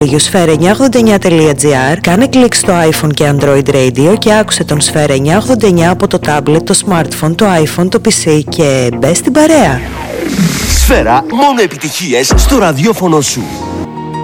Σφαίρα989.gr, κάνε κλικ στο iPhone και Android Radio και άκουσε τον Σφαίρα 989 από το tablet, το smartphone, το iPhone, το PC και μπες στην παρέα. Σφαίρα, μόνο επιτυχίες στο ραδιόφωνο σου.